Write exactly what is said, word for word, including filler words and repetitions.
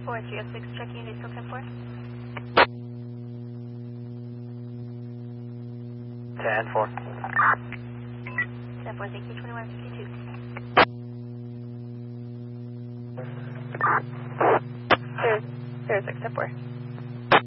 four three oh six, checking into SoCal four. ten four. ten four, thank you, twenty-one fifty-two. Zero, zero six, ten four.